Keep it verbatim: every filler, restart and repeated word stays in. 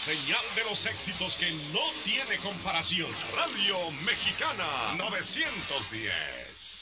señal de los éxitos que no tiene comparación. Radio Mexicana novecientos diez.